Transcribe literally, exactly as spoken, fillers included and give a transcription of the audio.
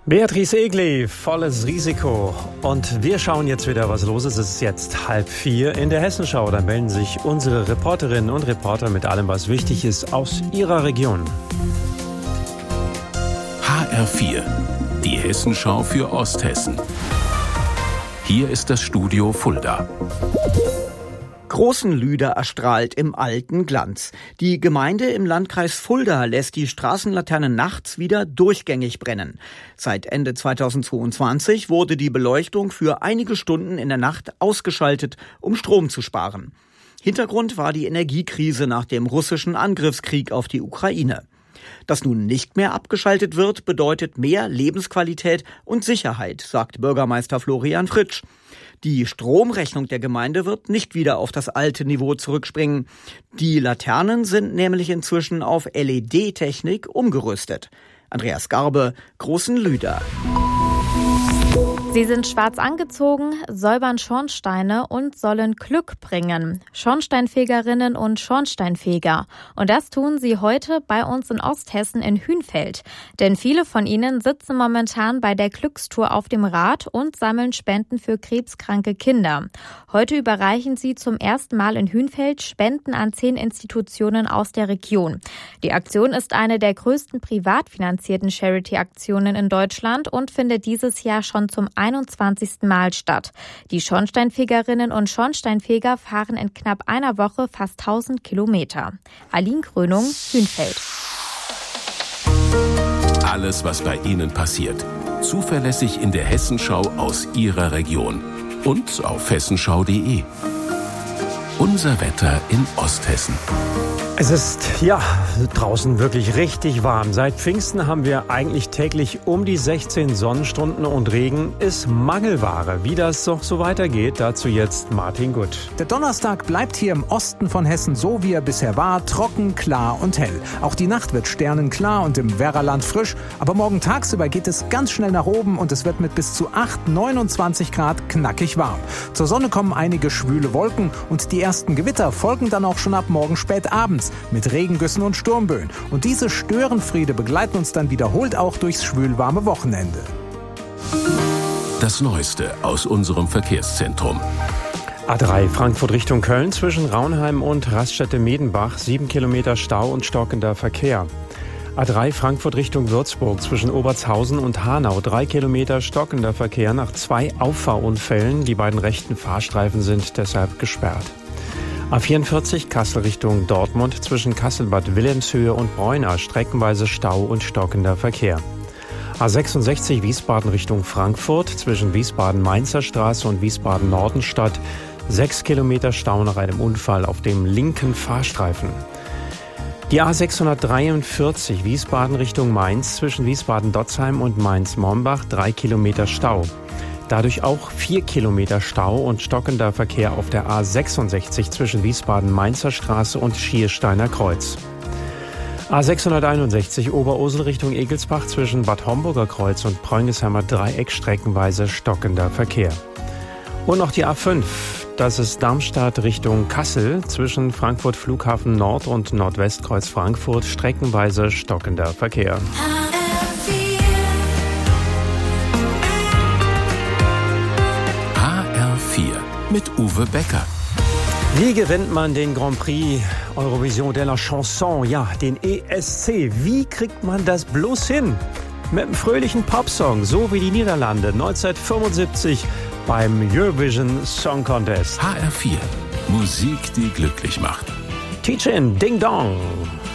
Beatrice Egli, volles Risiko. Und wir schauen jetzt wieder, was los ist. Es ist jetzt halb vier in der Hessenschau. Da melden sich unsere Reporterinnen und Reporter mit allem, was wichtig ist aus ihrer Region. H R vier, die Hessenschau für Osthessen. Hier ist das Studio Fulda. Großenlüder erstrahlt im alten Glanz. Die Gemeinde im Landkreis Fulda lässt die Straßenlaternen nachts wieder durchgängig brennen. Seit Ende zweitausendzweiundzwanzig wurde die Beleuchtung für einige Stunden in der Nacht ausgeschaltet, um Strom zu sparen. Hintergrund war die Energiekrise nach dem russischen Angriffskrieg auf die Ukraine. Dass nun nicht mehr abgeschaltet wird, bedeutet mehr Lebensqualität und Sicherheit, sagt Bürgermeister Florian Fritsch. Die Stromrechnung der Gemeinde wird nicht wieder auf das alte Niveau zurückspringen. Die Laternen sind nämlich inzwischen auf L E D-Technik umgerüstet. Andreas Garbe, Großenlüder. Sie sind schwarz angezogen, säubern Schornsteine und sollen Glück bringen. Schornsteinfegerinnen und Schornsteinfeger. Und das tun sie heute bei uns in Osthessen in Hünfeld. Denn viele von ihnen sitzen momentan bei der Glückstour auf dem Rad und sammeln Spenden für krebskranke Kinder. Heute überreichen sie zum ersten Mal in Hünfeld Spenden an zehn Institutionen aus der Region. Die Aktion ist eine der größten privat finanzierten Charity-Aktionen in Deutschland und findet dieses Jahr schon zum einundzwanzigsten Mal statt. Die Schornsteinfegerinnen und Schornsteinfeger fahren in knapp einer Woche fast tausend Kilometer. Aline Krönung, Hünfeld. Alles, was bei Ihnen passiert. Zuverlässig in der Hessenschau aus Ihrer Region. Und auf hessenschau punkt de. Unser Wetter in Osthessen. Es ist, ja, draußen wirklich richtig warm. Seit Pfingsten haben wir eigentlich täglich um die sechzehn Sonnenstunden und Regen ist Mangelware. Wie das doch so weitergeht, dazu jetzt Martin Gutt. Der Donnerstag bleibt hier im Osten von Hessen so, wie er bisher war, trocken, klar und hell. Auch die Nacht wird sternenklar und im Werraland frisch. Aber morgen tagsüber geht es ganz schnell nach oben und es wird mit bis zu acht, neunundzwanzig Grad knackig warm. Zur Sonne kommen einige schwüle Wolken und die ersten Gewitter folgen dann auch schon ab morgen spät abends mit Regengüssen und Sturmböen. Und diese Störenfriede begleiten uns dann wiederholt auch durchs schwülwarme Wochenende. Das Neueste aus unserem Verkehrszentrum. A drei Frankfurt Richtung Köln zwischen Raunheim und Raststätte-Medenbach, sieben Kilometer Stau und stockender Verkehr. A drei Frankfurt Richtung Würzburg zwischen Obertshausen und Hanau, drei Kilometer stockender Verkehr nach zwei Auffahrunfällen. Die beiden rechten Fahrstreifen sind deshalb gesperrt. A vierundvierzig Kassel Richtung Dortmund zwischen Kassel-Bad Wilhelmshöhe und Bräuna, streckenweise Stau und stockender Verkehr. A sechsundsechzig Wiesbaden Richtung Frankfurt zwischen Wiesbaden-Mainzer Straße und Wiesbaden-Nordenstadt, sechs Kilometer Stau nach einem Unfall auf dem linken Fahrstreifen. Die A sechshundertdreiundvierzig Wiesbaden Richtung Mainz zwischen Wiesbaden-Dotzheim und Mainz-Mombach, drei Kilometer Stau. Dadurch auch vier Kilometer Stau und stockender Verkehr auf der A sechsundsechzig zwischen Wiesbaden-Mainzer Straße und Schiersteiner Kreuz. A sechshunderteinundsechzig Oberursel Richtung Egelsbach zwischen Bad Homburger Kreuz und Preungesheimer Dreieck streckenweise stockender Verkehr. Und noch die A fünf, das ist Darmstadt Richtung Kassel zwischen Frankfurt Flughafen Nord und Nordwestkreuz Frankfurt streckenweise stockender Verkehr. Mit Uwe Becker. Wie gewinnt man den Grand Prix Eurovision de la Chanson, ja, den E S C? Wie kriegt man das bloß hin? Mit einem fröhlichen Popsong, so wie die Niederlande neunzehnhundertfünfundsiebzig beim Eurovision Song Contest. H R vier, Musik, die glücklich macht. Teachin' Ding Dong.